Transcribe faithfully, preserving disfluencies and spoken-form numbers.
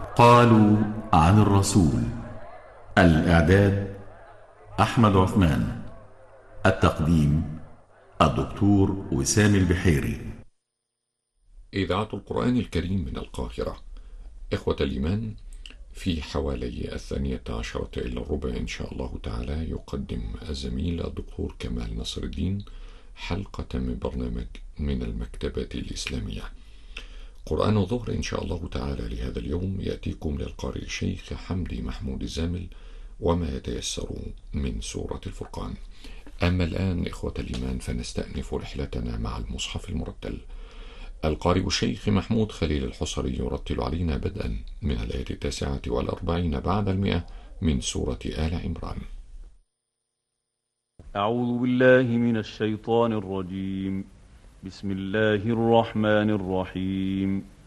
قالوا عن الرسول. الإعداد أحمد عثمان. التقديم الدكتور وسام البحيري. إذاعة القرآن الكريم من القاهرة. إخوة الإيمان، في حوالي الثانية عشرة إلى الربع إن شاء الله تعالى يقدم الزميل الدكتور كمال نصر الدين حلقة من برنامج من المكتبة الإسلامية. قرآن الظهر إن شاء الله تعالى لهذا اليوم يأتيكم للقارئ الشيخ حمدي محمود الزامل وما يتيسر من سورة الفرقان. أما الآن إخوة الإيمان فنستأنف رحلتنا مع المصحف المرتل. القارئ الشيخ محمود خليل الحصري يرتل علينا بدءا من الآية التاسعة والأربعين بعد المئة من سورة آل عمران. أعوذ بالله من الشيطان الرجيم. بسم الله الرحمن الرحيم.